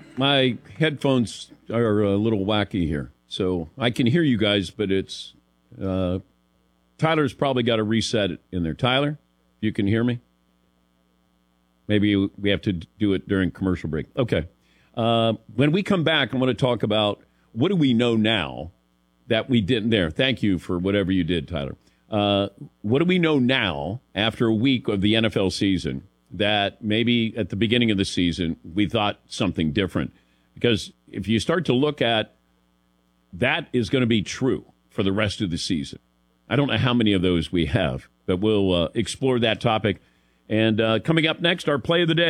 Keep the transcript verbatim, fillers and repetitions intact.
My headphones are a little wacky here, so I can hear you guys, but it's uh, Tyler's probably got to reset it in there. Tyler, you can hear me? Maybe we have to do it during commercial break. Okay. Uh, when we come back, I want to talk about what do we know now that we didn't there. Thank you for whatever you did, Tyler. Uh, what do we know now after a week of the N F L season that maybe at the beginning of the season we thought something different? Because if you start to look at that is going to be true for the rest of the season. I don't know how many of those we have, but we'll uh, explore that topic. And uh, coming up next, our play of the day.